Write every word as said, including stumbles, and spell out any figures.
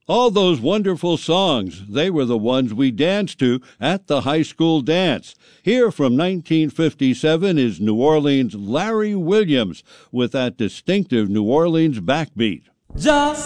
All those wonderful songs, they were the ones we danced to at the high school dance. Here from nineteen fifty-seven is New Orleans' Larry Williams with that distinctive New Orleans backbeat. Just